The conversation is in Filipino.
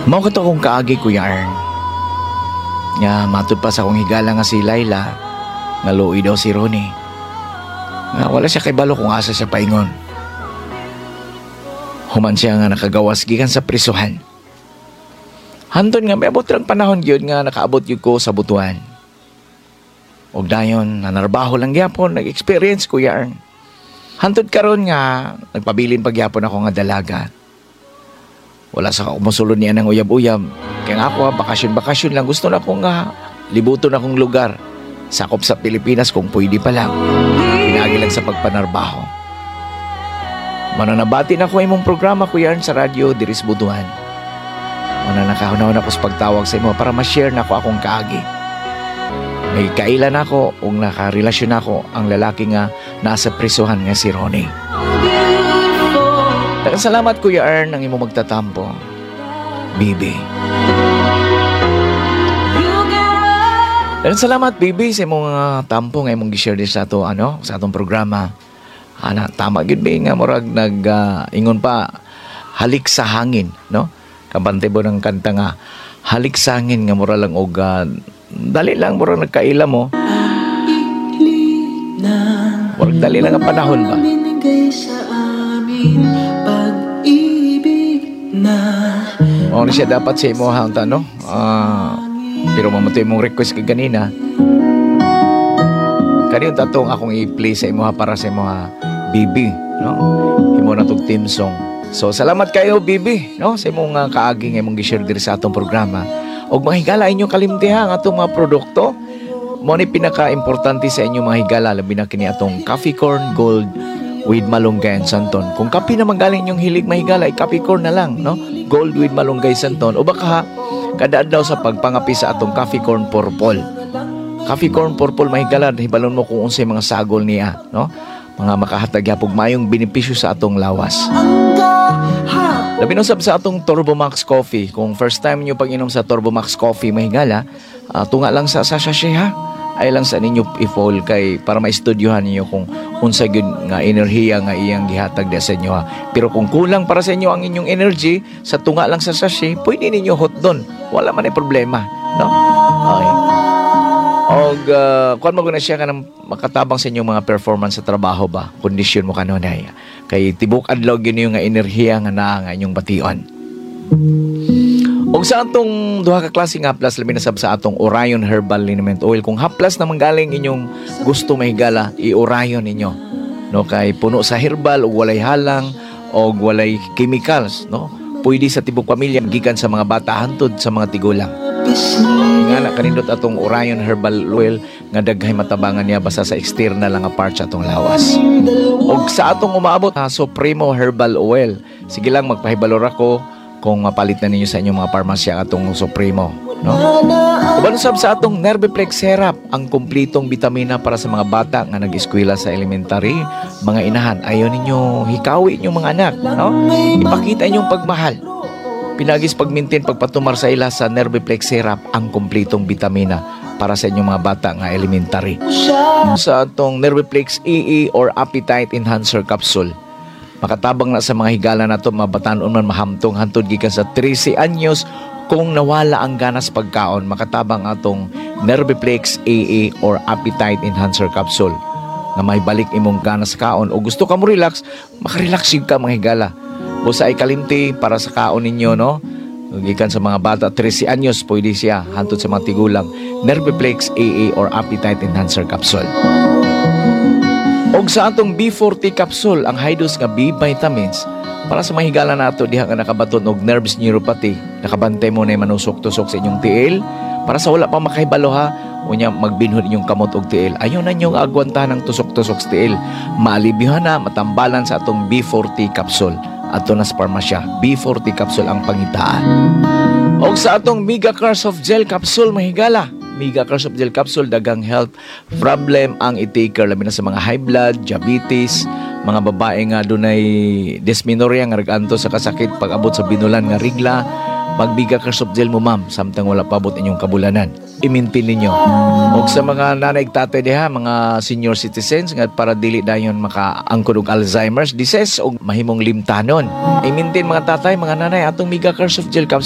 Mao ka to kung kaagi, Kuya Ern. Nga matud pa sa akong higala nga si Laila, nga luoy daw si Ronnie. Nga wala siya kay balo kung asa siya paingon. Human siya nga nakagawas gikan sa prisuhan. Hantod nga may abot lang panahon gyud nga nakaabot gyud ko sa butuan. Og dayon nanarbaho lang gyapon, nag-experience, Kuya Ern. Hantod karon nga nagpabilin pagyapon ako nga dalaga. Wala sa kumusulod niya ng uyab-uyab. Kaya nga ako, bakasyon-bakasyon lang. Gusto na akong libuton akong lugar. Sakop sa Pilipinas kung pwede pa lang. Pinagi lang sa pagpanarbaho. Mananabati na ko imong programa, Kuya Ern, sa radyo, diris butuhan. Mananakahunahon ako sa pagtawag sa imo para ma-share na ako akong kaagi. May kailan ako o nakarelasyon ako ang lalaki nga nasa prisuhan nga si Ronnie. Daghang salamat, Kuya Ern, ang imo magtatampo. Bibi. Daghang salamat, Bibi, sa imong tampo nga imong gi-share sa ato sa atong programa. Tama gyud ba nga murag ingon pa halik sa hangin, no? Kabante mo ng kanta nga halik sa hangin nga mura lang og dali lang mura nagkaila mo. Murag dali lang ang panahon ba? O siya dapat sa imo hanta, no? Pero mamatay mong request ka ganina. Kaniyong tatong akong i-play sa imo para sa imo Bibi, no? Imo na tog team song. So salamat kayo, Bibi, no? Sa imong kaagi nga imong gi-share diri sa atong programa. Og mahigala inyo kalimtihan atong mga produkto. Mo ni pinaka-importante sa inyo mga higala labi na kini atong Coffee Corn Gold with Malunggay and Santon. Kung kape na magaling yung hilig mahigala, ay Coffee Corn na lang, no? Gold with Malunggay Santon. O baka kadaan daw sa pagpangapi sa atong Coffee Corn Purple. Coffee Corn Purple mahigala, hibalon mo kung unsay mga sagol niya, no? Mga makahatag yapog mayong benepisyo sa atong lawas. Labi na sa atong Turbo Max Coffee. Kung first time nyo pag-inom sa Turbo Max Coffee mahigala, tunga lang sa sachet ha. Ay lang sa ninyo i-fall kay para maistudyohan niyo kung unsa gyud nga enerhiya nga iyang gihatag sa inyo ha. Pero kung kulang para sa inyo ang inyong energy sa tunga lang sa sachet, pwede ninyo hot doon. Wala man ay problema, no? Okay. Og kuan mo guna siya kanang makatabang sa inyong mga performance sa trabaho ba? Kondisyon mo kanunay. Kay tibok adlaw gyud nga enerhiya nga naa nga inyong bation. Og sa atong duha ka klase nga haplas labi na sa atong Orion Herbal Liniment Oil. Kung haplas na manggaling inyong gusto mahigala, i-Orion ninyo. No, kay puno sa herbal ug walay halang og walay chemicals, no? Pwede sa tibok pamilya gikan sa mga bata hantod sa mga tigulang. Nga na kanindot atong Orion Herbal Oil nga daghay matabangan niya basta sa external lang nga part sa atong lawas. Og sa atong umaabot Supremo Herbal Oil. Sige lang magpahibalor ako kung mapalit na ninyo sa inyong mga parmasya atong Supremo, no? Uban sa atong Nerviplex Syrup, ang kumplitong bitamina para sa mga bata nga nag-eskwela sa elementary, mga inahan. Ayaw ninyo hikawi inyong mga anak, no? Ipakita inyong pagmahal. Pinagis pagmintin pagpatumar sa ila sa Nerviplex Syrup, ang kumplitong bitamina para sa inyong mga bata nga elementary. Sa atong Nerviplex EE or Appetite Enhancer Capsule, makatabang na sa mga higala na ito, mabatanon man mahamtong hantod gikan sa 13 anyos kung nawala ang ganas pagkaon. Makatabang atong Nerviplex AA or Appetite Enhancer Capsule nga may balik imong ganas kaon o gusto ka mo relax, makarelax ka mga higala. Busa ay kalimti para sa kaon ninyo, no? Gikan sa mga bata 13 anyos pwede siya hantod sa mga tigulang. Nerviplex AA or Appetite Enhancer Capsule. Og sa atong B40 capsule, ang high dose nga B vitamins para sa mahigala nato diha nga nakabaton og nerves neuropathy. Nakabantay mo na manusok-tusok sa inyong tiil para sa wala pa makahibalo ha. Unya magbinhod inyong kamot og tiil. Ayon na inyong agwantahan ng tusok-tusok sa tiil. Maalibyohan na matambalan sa atong B40 capsule. Ato na sa parmasya, B40 capsule ang pangitaan. Og sa atong Mega Crush of Gel capsule mahigala. Mega Crush of Gel capsule, dagang health problem ang itaker labi na sa mga high blood, diabetes, mga babae nga dunay dysmenorrhea nga reganto sa kasakit pag-abot sa binulan nga rigla. Magbiga Crush of Gel mo, ma'am, samtang wala pa abot inyong kabulanan. I-maintain ninyo. Og sa mga nanay tatay diha, mga senior citizens nga para dili dayon makaangkod og Alzheimer's disease og mahimong limtanon. I-maintain mga tatay, mga nanay atong Mega Crush of Gel capsule